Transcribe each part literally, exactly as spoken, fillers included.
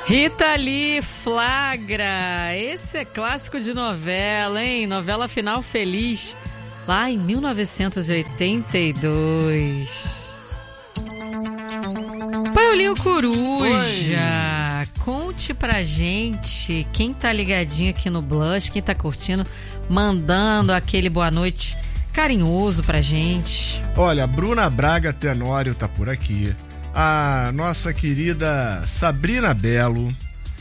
Rita Lee, Flagra. Esse é clássico de novela, hein? Novela Final Feliz, lá em mil novecentos e oitenta e dois. Paulinho Coruja, Oi. Conte pra gente, quem tá ligadinho aqui no Blush, quem tá curtindo, mandando aquele boa noite carinhoso pra gente. Olha, Bruna Braga Tenório tá por aqui. A nossa querida Sabrina Belo,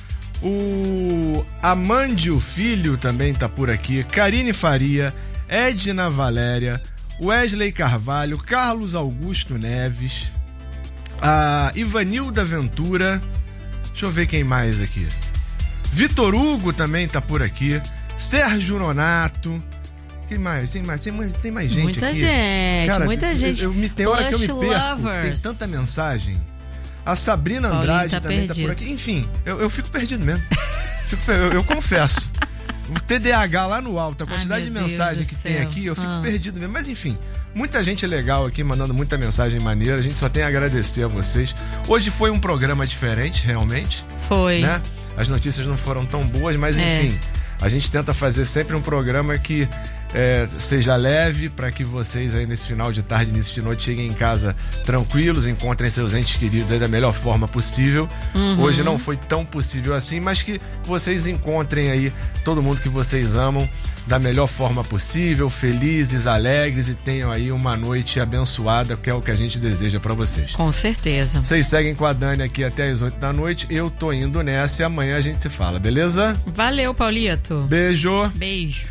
o Amandio Filho também tá por aqui, Karine Faria, Edna Valéria, Wesley Carvalho, Carlos Augusto Neves, a Ivanilda Ventura, deixa eu ver quem mais aqui, Vitor Hugo também tá por aqui, Sérgio Nonato. Quem mais? Tem mais, tem mais, tem mais gente muita aqui. Gente, Cara, muita eu, gente. Eu, eu, tem hora Blush que eu me perco, lovers. Tem tanta mensagem. A Sabrina Andrade tá também perdido. tá por aqui. Enfim, eu, eu fico perdido mesmo. fico, eu, eu confesso. O T D A H lá no alto, a quantidade Ai, de mensagem que céu. tem aqui, eu fico ah. perdido mesmo. Mas enfim, muita gente legal aqui, mandando muita mensagem maneira. A gente só tem a agradecer a vocês. Hoje foi um programa diferente, realmente. Foi. Né? As notícias não foram tão boas, mas enfim, é. a gente tenta fazer sempre um programa que É, seja leve, para que vocês aí nesse final de tarde, início de noite, cheguem em casa tranquilos, encontrem seus entes queridos aí da melhor forma possível. Uhum. Hoje não foi tão possível assim, mas que vocês encontrem aí todo mundo que vocês amam da melhor forma possível, felizes, alegres, e tenham aí uma noite abençoada, que é o que a gente deseja para vocês. Com certeza. Vocês seguem com a Dani aqui até as oito da noite, eu tô indo nessa e amanhã a gente se fala, beleza? Valeu, Paulito. Beijo. Beijo.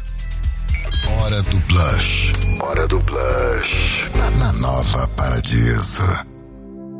Hora do Blush. Hora do Blush. Na Nova Paradiso.